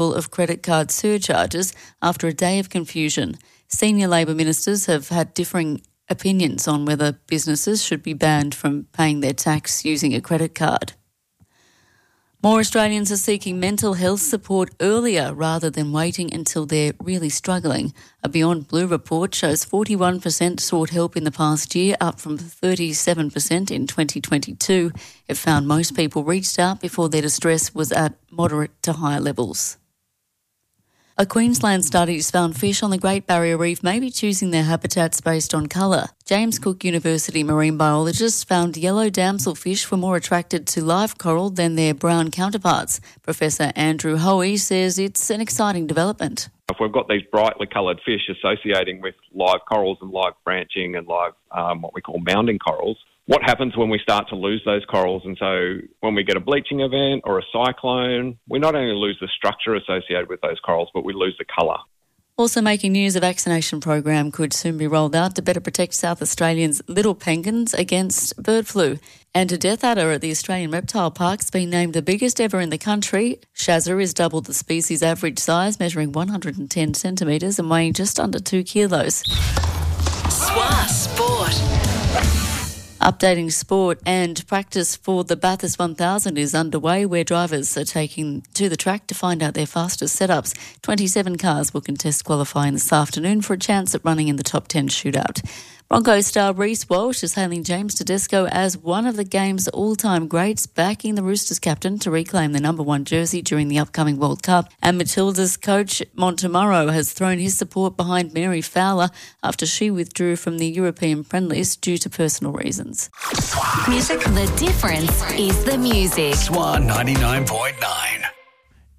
of credit card surcharges after a day of confusion. Senior Labor ministers have had differing opinions on whether businesses should be banned from paying their tax using a credit card. More Australians are seeking mental health support earlier rather than waiting until they're really struggling. A Beyond Blue report shows 41% sought help in the past year, up from 37% in 2022. It found most people reached out before their distress was at moderate to higher levels. A Queensland study has found fish on the Great Barrier Reef may be choosing their habitats based on colour. James Cook University marine biologists found yellow damselfish were more attracted to live coral than their brown counterparts. Professor Andrew Hoey says it's an exciting development. If we've got these brightly coloured fish associating with live corals and live branching and live what we call mounding corals, what happens when we start to lose those corals? And so when we get a bleaching event or a cyclone, we not only lose the structure associated with those corals, but we lose the colour. Also making news, a vaccination program could soon be rolled out to better protect South Australians' little penguins against bird flu. And a death adder at the Australian Reptile Park's been named the biggest ever in the country. Shazza is double the species' average size, measuring 110 centimetres and weighing just under 2 kilos. SWA Sport. Updating sport, and practice for the Bathurst 1000 is underway, where drivers are taking to the track to find out their fastest setups. 27 cars will contest qualifying this afternoon for a chance at running in the top 10 shootout. Broncos star Reece Walsh is hailing James Tedesco as one of the game's all-time greats, backing the Roosters captain to reclaim the number 1 jersey during the upcoming World Cup. And Matilda's coach Montemurro has thrown his support behind Mary Fowler after she withdrew from the European friendlies due to personal reasons. Music. The difference is the music. SWA 99.9.